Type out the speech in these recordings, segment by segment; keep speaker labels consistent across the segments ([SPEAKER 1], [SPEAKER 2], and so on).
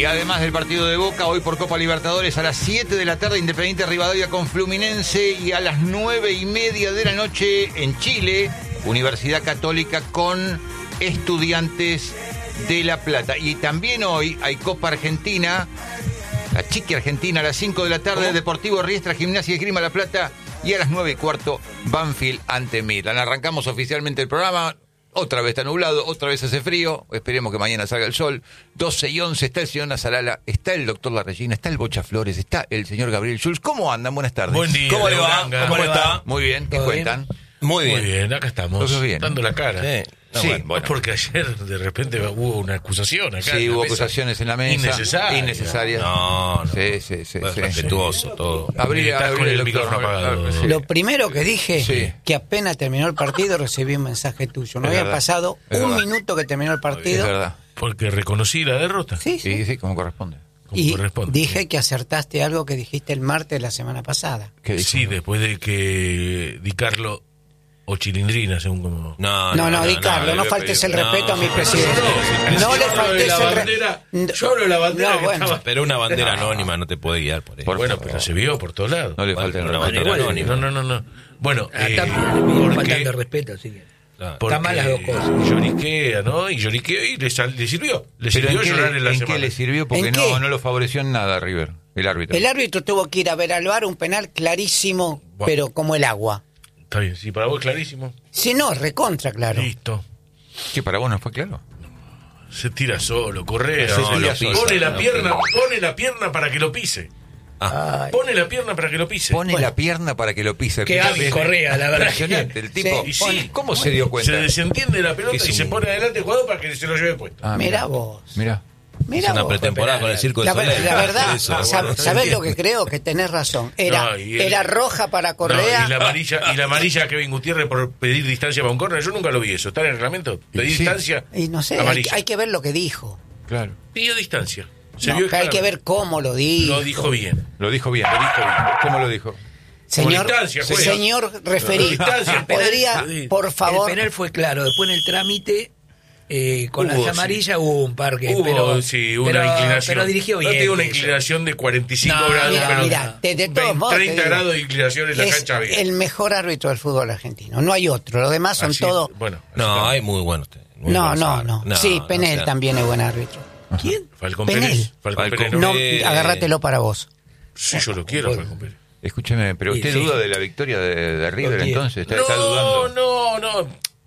[SPEAKER 1] Y además del partido de Boca, hoy por Copa Libertadores, a las 7 de la tarde, Independiente Rivadavia con Fluminense, y a las 9:30 de la noche en Chile, Universidad Católica con Estudiantes de La Plata. Y también hoy hay Copa Argentina, la Chiqui Argentina, a las 5 de la tarde, Deportivo Riestra, Gimnasia y Esgrima La Plata, y a las 9:15, Banfield ante Midland. Arrancamos oficialmente el programa. Otra vez está nublado, otra vez hace frío. Esperemos que mañana salga el sol. 12:11, está el señor Nazarala, está el doctor La Regina, está el Bocha Flores, está el señor Gabriel Schulz. ¿Cómo andan? Buenas tardes.
[SPEAKER 2] Buen día.
[SPEAKER 3] ¿Cómo le va?
[SPEAKER 2] ¿Cómo está?
[SPEAKER 1] Muy bien, ¿qué cuentan?
[SPEAKER 3] Muy bien.
[SPEAKER 2] Muy bien, acá estamos.
[SPEAKER 1] Todo bien.
[SPEAKER 2] Dando la cara.
[SPEAKER 3] Sí. No,
[SPEAKER 1] Sí,
[SPEAKER 3] bueno.
[SPEAKER 2] Porque ayer de repente hubo una acusación acá.
[SPEAKER 1] Sí,
[SPEAKER 2] en la
[SPEAKER 1] hubo
[SPEAKER 2] mesa.
[SPEAKER 1] acusaciones en la mesa. Innecesarias.
[SPEAKER 3] No.
[SPEAKER 1] Sí.
[SPEAKER 3] Respetuoso, todo.
[SPEAKER 2] Estás con el micrófono apagado.
[SPEAKER 1] Sí.
[SPEAKER 4] Lo primero que dije,
[SPEAKER 1] Sí.
[SPEAKER 4] que apenas terminó el partido recibí un mensaje tuyo. No
[SPEAKER 1] Es
[SPEAKER 4] había
[SPEAKER 1] verdad.
[SPEAKER 4] pasado
[SPEAKER 1] Es
[SPEAKER 4] un
[SPEAKER 1] verdad.
[SPEAKER 4] minuto que terminó el
[SPEAKER 1] Es
[SPEAKER 4] partido.
[SPEAKER 1] verdad.
[SPEAKER 2] Porque reconocí la derrota.
[SPEAKER 4] Sí, sí.
[SPEAKER 1] Sí, como corresponde.
[SPEAKER 2] Como
[SPEAKER 4] Y
[SPEAKER 2] corresponde.
[SPEAKER 4] dije que acertaste algo que dijiste el martes de la semana pasada.
[SPEAKER 1] ¿Qué dijo?
[SPEAKER 2] Sí, después de que Di Carlo o Chilindrina, según como...
[SPEAKER 4] No, Di Carlo, no faltes el respeto a mi presidente. No le faltes el respeto.
[SPEAKER 2] Yo hablo de la bandera
[SPEAKER 4] No,
[SPEAKER 2] que
[SPEAKER 4] bueno.
[SPEAKER 2] estaba...
[SPEAKER 3] Pero una bandera anónima no te puede guiar por eso.
[SPEAKER 2] Bueno, pero se vio por todos lados.
[SPEAKER 1] No le
[SPEAKER 3] Bueno,
[SPEAKER 1] falta el
[SPEAKER 3] una
[SPEAKER 1] respeto.
[SPEAKER 3] bandera anónima.
[SPEAKER 2] No. Bueno,
[SPEAKER 5] Acá le viene faltando
[SPEAKER 2] porque...
[SPEAKER 5] respeto, así que.
[SPEAKER 3] Claro.
[SPEAKER 2] Porque
[SPEAKER 5] Está mal las dos cosas.
[SPEAKER 2] Lloriquea, ¿no? Y lloriqueó y le sirvió. Le
[SPEAKER 1] ¿Pero
[SPEAKER 2] sirvió
[SPEAKER 1] en qué,
[SPEAKER 2] llorar en la
[SPEAKER 1] en
[SPEAKER 2] semana.
[SPEAKER 1] qué le sirvió? Porque
[SPEAKER 4] ¿En qué?
[SPEAKER 1] no lo favoreció en nada River, el árbitro.
[SPEAKER 4] El árbitro tuvo que ir a ver al VAR un penal clarísimo,
[SPEAKER 2] Bueno.
[SPEAKER 4] pero como el agua.
[SPEAKER 2] Está bien, sí, para vos es clarísimo.
[SPEAKER 4] Si no, recontra, claro.
[SPEAKER 2] Listo.
[SPEAKER 1] ¿Qué, para vos no fue claro?
[SPEAKER 2] Se tira solo, Correa.
[SPEAKER 1] Se tira solo.
[SPEAKER 2] Pone la pierna para que lo pise.
[SPEAKER 5] Ay,
[SPEAKER 2] Pone la pierna para que lo pise.
[SPEAKER 1] Pone la pierna para que lo pise.
[SPEAKER 5] qué hábil Correa, la verdad.
[SPEAKER 1] Impresionante, el tipo.
[SPEAKER 2] Sí, sí.
[SPEAKER 1] ¿Cómo se dio
[SPEAKER 2] Se
[SPEAKER 1] cuenta?
[SPEAKER 2] desentiende la pelota
[SPEAKER 3] Es
[SPEAKER 2] y se
[SPEAKER 3] un-
[SPEAKER 2] pone adelante el jugador para que se lo lleve puesto.
[SPEAKER 1] Ah,
[SPEAKER 4] Mirá vos.
[SPEAKER 1] Mirá.
[SPEAKER 4] Mirá
[SPEAKER 3] Es una
[SPEAKER 4] vos.
[SPEAKER 3] pretemporada con el Circo de
[SPEAKER 4] La,
[SPEAKER 3] Soleil.
[SPEAKER 4] la verdad,
[SPEAKER 3] Eso,
[SPEAKER 4] ¿sabés lo que creo? Que tenés razón. Era,
[SPEAKER 2] No, y él-
[SPEAKER 4] era roja para Correa.
[SPEAKER 2] No, y la amarilla a Kevin Gutiérrez por pedir distancia para un córner. Yo nunca lo vi eso. ¿Está en el reglamento? Pedir
[SPEAKER 1] Sí.
[SPEAKER 2] distancia.
[SPEAKER 4] Y no sé,
[SPEAKER 2] amarilla.
[SPEAKER 4] hay que ver lo que dijo.
[SPEAKER 1] Claro.
[SPEAKER 2] Pidió distancia. Se
[SPEAKER 4] No,
[SPEAKER 2] vio
[SPEAKER 4] pero hay que
[SPEAKER 2] claramente.
[SPEAKER 4] ver cómo lo dijo.
[SPEAKER 2] Lo dijo bien.
[SPEAKER 1] Lo dijo bien. ¿Cómo lo dijo?
[SPEAKER 4] Señor,
[SPEAKER 2] Con distancia, juez.
[SPEAKER 4] señor referí,
[SPEAKER 2] Distancia,
[SPEAKER 4] ¿podría,
[SPEAKER 2] penal.
[SPEAKER 4] por favor?
[SPEAKER 5] El penal fue claro. Después en el trámite, con
[SPEAKER 2] Hubo,
[SPEAKER 5] las amarillas hubo un par que.
[SPEAKER 2] Hubo,
[SPEAKER 5] pero,
[SPEAKER 2] sí, una
[SPEAKER 5] pero-
[SPEAKER 2] inclinación.
[SPEAKER 5] Pero dirigió bien.
[SPEAKER 2] No tengo una
[SPEAKER 5] eso.
[SPEAKER 2] inclinación de 45
[SPEAKER 5] No,
[SPEAKER 2] grados,
[SPEAKER 4] Mira,
[SPEAKER 2] pero
[SPEAKER 4] mira, de todos modos,
[SPEAKER 2] 30
[SPEAKER 4] te digo,
[SPEAKER 2] grados de inclinación en la
[SPEAKER 4] es
[SPEAKER 2] cancha bien.
[SPEAKER 4] el mejor árbitro del fútbol argentino. No hay otro. Los demás son
[SPEAKER 2] Así,
[SPEAKER 4] todos.
[SPEAKER 2] Bueno,
[SPEAKER 3] No, hay muy buenos. muy
[SPEAKER 4] No,
[SPEAKER 3] buenos
[SPEAKER 4] no,
[SPEAKER 3] árbitros.
[SPEAKER 4] no. Sí, Penel
[SPEAKER 3] o sea,
[SPEAKER 4] también es buen árbitro.
[SPEAKER 5] ¿Quién?
[SPEAKER 2] Falcón
[SPEAKER 4] Penel.
[SPEAKER 2] Pérez. Falcón
[SPEAKER 3] Falcón
[SPEAKER 2] Pérez,
[SPEAKER 4] No,
[SPEAKER 3] Pérez.
[SPEAKER 4] agárratelo para vos.
[SPEAKER 2] Sí, yo lo quiero, Falcón Pérez.
[SPEAKER 1] Escúcheme, pero usted
[SPEAKER 5] Sí.
[SPEAKER 1] duda de la victoria de River,
[SPEAKER 5] Lo quiero.
[SPEAKER 1] entonces. Está dudando.
[SPEAKER 2] No.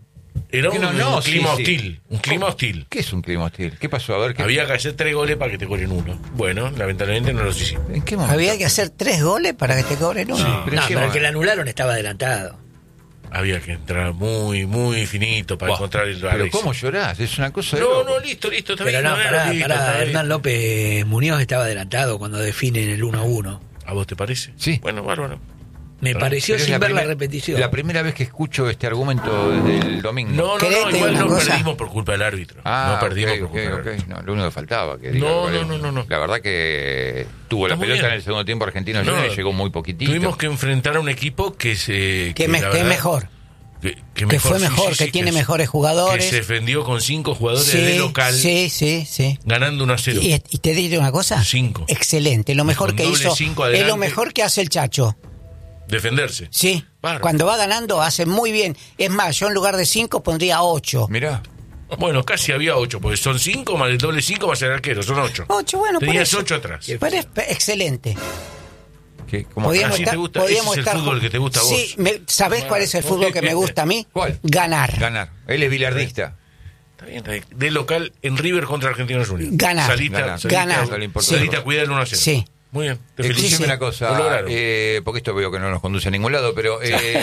[SPEAKER 2] Era
[SPEAKER 1] Que
[SPEAKER 2] un,
[SPEAKER 1] no,
[SPEAKER 2] un
[SPEAKER 1] sí,
[SPEAKER 2] clima
[SPEAKER 1] sí.
[SPEAKER 2] hostil. Un clima hostil.
[SPEAKER 1] ¿Qué es un clima hostil? ¿Qué pasó? A ver, ¿qué?
[SPEAKER 2] Había que hacer 3 goles para que te cobren uno. Bueno, lamentablemente no los hicimos.
[SPEAKER 1] ¿En qué momento?
[SPEAKER 4] Había que hacer 3 goles para que te cobren uno.
[SPEAKER 1] pero
[SPEAKER 5] No,
[SPEAKER 1] ¿en qué
[SPEAKER 5] pero el que
[SPEAKER 1] momento?
[SPEAKER 5] le anularon estaba adelantado.
[SPEAKER 2] Había que entrar muy, muy finito para
[SPEAKER 3] Buah,
[SPEAKER 2] encontrar el
[SPEAKER 1] Pero
[SPEAKER 2] Alex.
[SPEAKER 1] ¿cómo llorás? Es una cosa de
[SPEAKER 2] No,
[SPEAKER 1] loco.
[SPEAKER 2] no, listo, está
[SPEAKER 5] Pero
[SPEAKER 2] bien.
[SPEAKER 5] no,
[SPEAKER 2] listo, está
[SPEAKER 5] pará.
[SPEAKER 2] bien.
[SPEAKER 5] Hernán López Muñoz estaba adelantado cuando definen el 1-1.
[SPEAKER 2] ¿A vos te parece?
[SPEAKER 1] Sí.
[SPEAKER 2] Bueno, bárbaro.
[SPEAKER 5] Me pareció
[SPEAKER 1] Pero es
[SPEAKER 5] sin ver la
[SPEAKER 1] primer-
[SPEAKER 5] repetición.
[SPEAKER 1] La primera vez que escucho este argumento desde el domingo.
[SPEAKER 2] No,
[SPEAKER 4] ¿Querés te
[SPEAKER 2] igual
[SPEAKER 4] digo
[SPEAKER 2] no
[SPEAKER 4] una cosa?
[SPEAKER 2] perdimos por culpa del árbitro.
[SPEAKER 1] Ah,
[SPEAKER 2] no perdimos
[SPEAKER 1] ok,
[SPEAKER 2] por culpa del
[SPEAKER 1] ok.
[SPEAKER 2] árbitro.
[SPEAKER 1] No, lo único que faltaba. Que diga
[SPEAKER 2] No,
[SPEAKER 1] el
[SPEAKER 2] no,
[SPEAKER 1] árbitro.
[SPEAKER 2] no.
[SPEAKER 1] La verdad que tuvo la
[SPEAKER 2] Está muy
[SPEAKER 1] pelota
[SPEAKER 2] bien.
[SPEAKER 1] en el segundo tiempo argentino
[SPEAKER 2] No,
[SPEAKER 1] y llegó muy poquitito.
[SPEAKER 2] Tuvimos que enfrentar a un equipo que se...
[SPEAKER 4] Que
[SPEAKER 2] la
[SPEAKER 4] es
[SPEAKER 2] verdad,
[SPEAKER 4] mejor.
[SPEAKER 2] Que
[SPEAKER 4] Que fue mejor, que tiene mejores jugadores.
[SPEAKER 2] Que se defendió con 5 jugadores
[SPEAKER 4] Sí,
[SPEAKER 2] de local,
[SPEAKER 4] sí.
[SPEAKER 2] ganando 1-0.
[SPEAKER 4] Y te diré una cosa.
[SPEAKER 2] 5.
[SPEAKER 4] Excelente. Lo mejor
[SPEAKER 2] Con
[SPEAKER 4] que
[SPEAKER 2] doble
[SPEAKER 4] hizo.
[SPEAKER 2] 5
[SPEAKER 4] Es
[SPEAKER 2] adelante.
[SPEAKER 4] lo mejor que hace el Chacho.
[SPEAKER 2] Defenderse.
[SPEAKER 4] Sí.
[SPEAKER 2] Bárbaro.
[SPEAKER 4] Cuando va ganando hace muy bien. Es más, yo en lugar de 5 pondría 8.
[SPEAKER 1] Mirá.
[SPEAKER 2] Bueno, casi había 8, porque son 5 más el doble 5 más el arquero, son 8.
[SPEAKER 4] 8, bueno, por
[SPEAKER 2] Tenías
[SPEAKER 4] eso.
[SPEAKER 2] 8 atrás.
[SPEAKER 4] Pero es excelente.
[SPEAKER 1] ¿Cómo?
[SPEAKER 4] Podíamos
[SPEAKER 2] así te gusta?
[SPEAKER 4] podíamos
[SPEAKER 2] Ese es el
[SPEAKER 4] estar
[SPEAKER 2] fútbol que te gusta a vos.
[SPEAKER 4] Sí, ¿sabés cuál es el fútbol que me gusta a mí?
[SPEAKER 1] ¿Cuál?
[SPEAKER 4] Ganar.
[SPEAKER 1] Ganar. Él es bilardista.
[SPEAKER 2] Está bien. De local en River contra Argentinos Unidos.
[SPEAKER 4] Ganar.
[SPEAKER 1] Ganar.
[SPEAKER 4] Ganar.
[SPEAKER 1] Eso le importa.
[SPEAKER 2] Saliste a cuidar el 1-0.
[SPEAKER 4] Sí.
[SPEAKER 2] Muy bien. Te
[SPEAKER 1] Escúcheme
[SPEAKER 2] felicito.
[SPEAKER 1] una cosa,
[SPEAKER 2] Lo lograron.
[SPEAKER 1] porque esto veo que no nos conduce a ningún lado, pero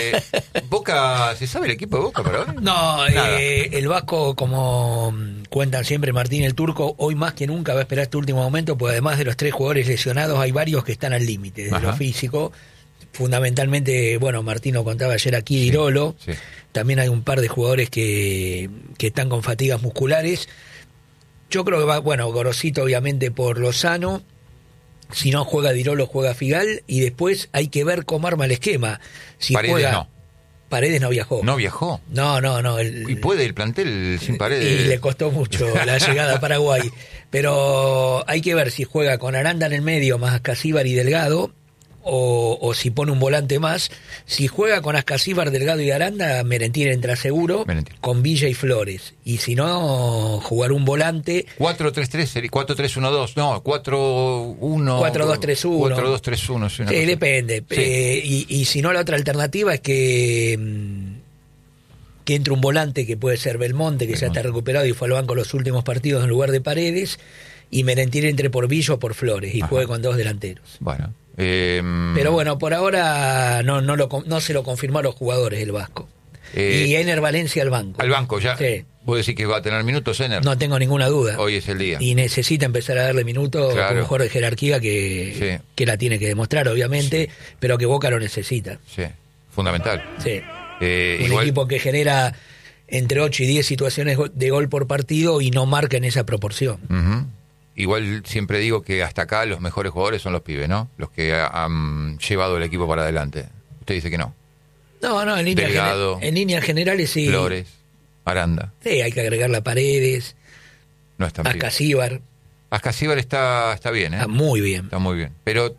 [SPEAKER 1] Boca, ¿se sabe el equipo de Boca para ahora?
[SPEAKER 5] No,
[SPEAKER 1] Nada.
[SPEAKER 5] el Vasco, como cuentan siempre Martín el Turco, hoy más que nunca va a esperar este último momento, porque además de los 3 jugadores lesionados, hay varios que están al límite de
[SPEAKER 1] Ajá.
[SPEAKER 5] lo físico. Fundamentalmente, bueno, Martín lo contaba ayer aquí, Dirolo.
[SPEAKER 1] Sí.
[SPEAKER 5] También hay un par de jugadores que están con fatigas musculares. Yo creo que va, bueno, Gorosito obviamente por Lozano. Si no juega Dirolo, juega Figal. Y después hay que ver cómo arma el esquema. Si
[SPEAKER 1] Paredes
[SPEAKER 5] juega,
[SPEAKER 1] no.
[SPEAKER 5] Paredes no viajó.
[SPEAKER 1] ¿No viajó?
[SPEAKER 5] No.
[SPEAKER 1] ¿Y puede el plantel sin Paredes?
[SPEAKER 5] Y le costó mucho la llegada a Paraguay. Pero hay que ver si juega con Aranda en el medio más Ascasíbar y Delgado o si pone un volante más. Si juega con Ascasíbar, Delgado y Aranda, Merentiel entra seguro con Villa y Flores. Y si no, jugar un volante
[SPEAKER 1] 4-3-3, 4-3-1-2, no, 4-1
[SPEAKER 5] 4-2-3-1.
[SPEAKER 1] 4-2-3-1, sí,
[SPEAKER 5] sí, depende.
[SPEAKER 1] Sí.
[SPEAKER 5] Y si no, la otra alternativa es que entre un volante que puede ser Belmonte, que ya está recuperado y fue al banco los últimos partidos en lugar de Paredes, y Merentiel entre por Villa o por Flores y juegue con 2 delanteros.
[SPEAKER 1] Bueno.
[SPEAKER 5] Pero bueno, por ahora no se lo confirmó a los jugadores el Vasco. Y Ener Valencia al banco.
[SPEAKER 1] Al banco ya.
[SPEAKER 5] Sí.
[SPEAKER 1] ¿Vos decís que va a tener minutos, Ener?
[SPEAKER 5] No tengo ninguna duda.
[SPEAKER 1] Hoy es el día.
[SPEAKER 5] Y necesita empezar a darle minutos como un jugador de jerarquía que la tiene que demostrar, obviamente, pero que Boca lo necesita.
[SPEAKER 1] Sí, fundamental.
[SPEAKER 5] Sí. Un equipo que genera entre 8 y 10 situaciones de gol por partido y no marca en esa proporción.
[SPEAKER 1] Uh-huh. Igual siempre digo que hasta acá los mejores jugadores son los pibes, ¿no? Los que han llevado el equipo para adelante. Usted dice que no.
[SPEAKER 5] No, en líneas generales sí.
[SPEAKER 1] Flores, Aranda.
[SPEAKER 5] Sí, hay que agregarle a Paredes.
[SPEAKER 1] No es tan
[SPEAKER 5] Ascasíbar.
[SPEAKER 1] Ascasíbar está bien, ¿eh?
[SPEAKER 5] Está muy bien.
[SPEAKER 1] Está muy bien. Pero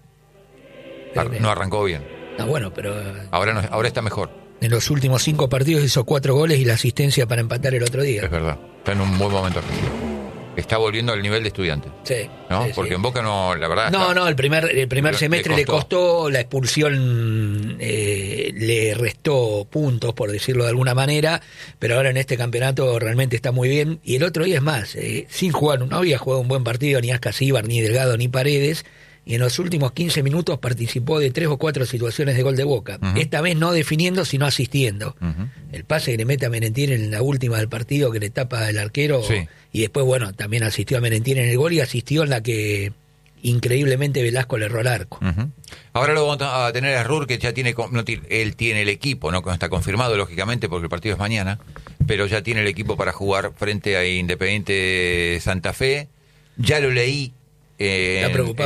[SPEAKER 1] no arrancó bien.
[SPEAKER 5] No, bueno, pero
[SPEAKER 1] ahora está mejor.
[SPEAKER 5] En los últimos 5 partidos hizo 4 goles y la asistencia para empatar el otro día.
[SPEAKER 1] Es verdad. Está en un buen momento aquí. Está volviendo al nivel de estudiante.
[SPEAKER 5] Sí.
[SPEAKER 1] ¿No?
[SPEAKER 5] Sí,
[SPEAKER 1] porque en Boca no, la verdad.
[SPEAKER 5] No, el primer semestre le costó, la expulsión le restó puntos, por decirlo de alguna manera, pero ahora en este campeonato realmente está muy bien. Y el otro día es más, sin jugar, no había jugado un buen partido ni Ascasíbar, ni Delgado, ni Paredes, y en los últimos 15 minutos participó de 3 o 4 situaciones de gol de Boca. Uh-huh. Esta vez no definiendo, sino asistiendo. Uh-huh. El pase que le mete a Merentiel en la última del partido, que le tapa el arquero, y después, bueno, también asistió a Merentiel en el gol y asistió en la que increíblemente Velasco le erró al arco.
[SPEAKER 1] Uh-huh. Ahora lo vamos a tener a Rur, que ya tiene, él tiene el equipo, no está confirmado, lógicamente, porque el partido es mañana, pero ya tiene el equipo para jugar frente a Independiente Santa Fe. Ya lo leí.
[SPEAKER 5] ¿Está preocupado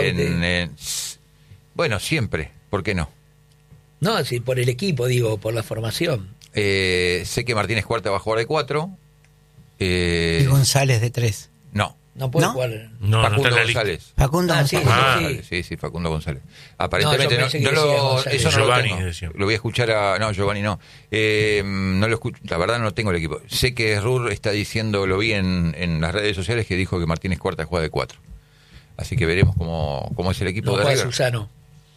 [SPEAKER 1] bueno, siempre, ¿por qué no?
[SPEAKER 5] No, sí, por el equipo, digo, por la formación.
[SPEAKER 1] Sé que Martínez Cuarta va a jugar de 4.
[SPEAKER 6] Y González de 3.
[SPEAKER 5] No puede jugar.
[SPEAKER 2] No,
[SPEAKER 1] Facundo
[SPEAKER 2] no está
[SPEAKER 1] González.
[SPEAKER 6] Facundo González.
[SPEAKER 1] Sí, Facundo González. Aparentemente
[SPEAKER 2] eso no
[SPEAKER 1] Giovanni, lo tengo. Lo voy a escuchar a... No, Giovanni no. No lo escucho. La verdad no tengo el equipo. Sé que Rur está diciendo, lo vi en las redes sociales, que dijo que Martínez Cuarta juega de 4. Así que veremos cómo es el equipo de River.
[SPEAKER 5] Susano.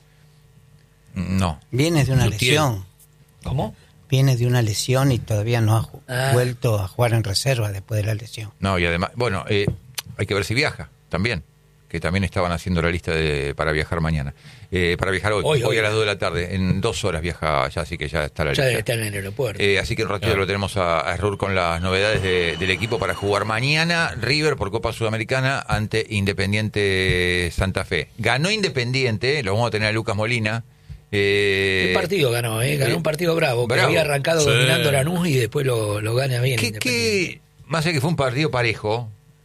[SPEAKER 1] No.
[SPEAKER 6] Viene de una lesión.
[SPEAKER 5] ¿Cómo?
[SPEAKER 6] Viene de una lesión y todavía no ha vuelto a jugar en reserva después de la lesión.
[SPEAKER 1] No, y además, bueno, hay que ver si viaja también, que también estaban haciendo la lista para viajar mañana. Para viajar hoy a las 2 de la tarde. En 2 horas viaja ya, así que ya está la lista.
[SPEAKER 5] Ya debe estar en el aeropuerto.
[SPEAKER 1] Así que un ratito lo tenemos a Rur con las novedades del equipo para jugar mañana. River por Copa Sudamericana ante Independiente Santa Fe. Ganó Independiente, lo vamos a tener a Lucas Molina.
[SPEAKER 5] El partido ganó, ganó un partido bravo, que había arrancado dominando Lanús y después lo gana bien.
[SPEAKER 1] Más allá que fue un partido parejo.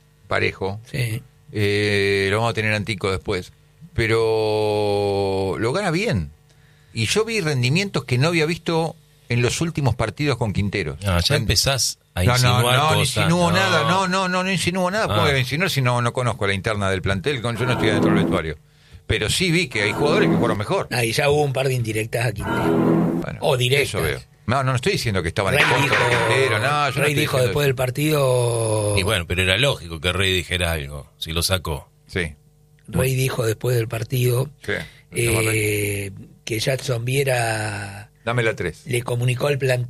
[SPEAKER 5] Sí.
[SPEAKER 1] Lo vamos a tener Antico después, pero lo gana bien. Y yo vi rendimientos que no había visto en los últimos partidos con Quinteros.
[SPEAKER 3] No, ya empezás a insinuar cosas.
[SPEAKER 1] No insinúo nada, no insinúo nada. ¿Cómo voy a insinuar si no conozco la interna del plantel? Yo no estoy dentro del vestuario. Pero sí vi que hay jugadores que jugaron mejor.
[SPEAKER 5] Y ya hubo un par de indirectas a Quintero.
[SPEAKER 1] Bueno,
[SPEAKER 5] o directas.
[SPEAKER 1] Eso veo. No estoy diciendo que estaban en contra de Quintero.
[SPEAKER 5] Rey dijo después del partido...
[SPEAKER 3] Y bueno, pero era lógico que Rey dijera algo, si lo sacó.
[SPEAKER 1] Sí.
[SPEAKER 5] Rey dijo después del partido que Jackson Viera...
[SPEAKER 1] Dame la 3.
[SPEAKER 5] Le comunicó al plantel